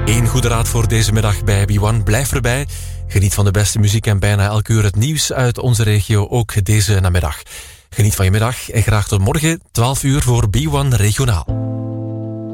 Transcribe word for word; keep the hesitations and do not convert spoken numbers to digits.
Eén goede raad voor deze middag bij B one. Blijf erbij. Geniet van de beste muziek en bijna elke uur het nieuws uit onze regio, ook deze namiddag. Geniet van je middag en graag tot morgen, twaalf uur voor B one Regionaal.